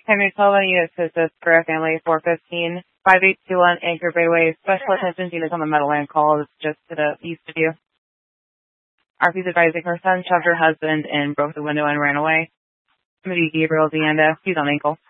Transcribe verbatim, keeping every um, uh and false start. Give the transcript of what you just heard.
Henry twelve unit assist for a family four fifteen, five eight two one Anchor Bay Way. Special attention units on the Meadowland call is just to the east of you. R P's advising her son shoved her husband and broke the window and ran away. Maybe Gabriel Deanda, he's on ankle.